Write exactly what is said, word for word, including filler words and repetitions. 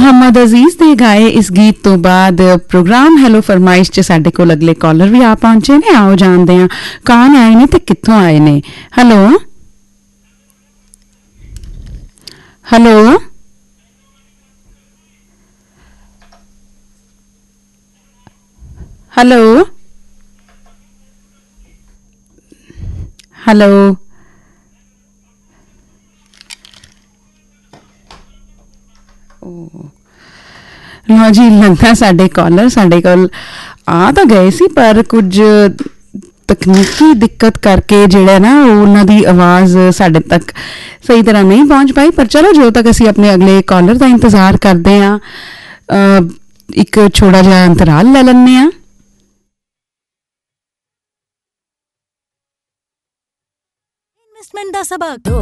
ਮੁਹੰਮਦ ਅਜ਼ੀਜ਼ ਦੇ ਗਾਏ ਇਸ ਗੀਤ ਤੋਂ ਬਾਅਦ ਪ੍ਰੋਗਰਾਮ ਹੈਲੋ ਫਰਮਾਇਸ਼ 'ਚ ਸਾਡੇ ਕੋਲ ਅਗਲੇ ਕਾਲਰ ਵੀ ਆ ਪਹੁੰਚੇ ਨੇ। ਆਓ ਜਾਣਦੇ ਹਾਂ ਕੌਣ ਆਏ ਨੇ ਤੇ ਕਿੱਥੋਂ ਆਏ ਨੇ। ਹੈਲੋ ਹੈਲੋ ਹੈਲੋ ਹੈਲੋ ਲਓ ਜੀ, ਲੱਗਦਾ ਸਾਡੇ ਕਾਲਰ ਸਾਡੇ ਕੋਲ ਆ ਤਾਂ ਗਏ ਸੀ ਪਰ ਕੁਝ ਤਕਨੀਕੀ ਦਿੱਕਤ ਕਰਕੇ ਜਿਹੜਾ ਨਾ ਉਹਨਾਂ ਦੀ ਆਵਾਜ਼ ਸਾਡੇ ਤੱਕ ਸਹੀ ਤਰ੍ਹਾਂ ਨਹੀਂ ਪਹੁੰਚ ਪਾਈ। ਪਰ ਚਲੋ ਜਦੋਂ ਤੱਕ ਅਸੀਂ ਆਪਣੇ ਅਗਲੇ ਕਾਲਰ ਦਾ ਇੰਤਜ਼ਾਰ ਕਰਦੇ ਹਾਂ ਇੱਕ ਛੋਟਾ ਜਿਹਾ ਅੰਤਰਾਲ ਲੈ ਲੈਂਦੇ ਹਾਂ। ਇਨਵੈਸਟਮੈਂਟ ਦਾ ਸਬਕ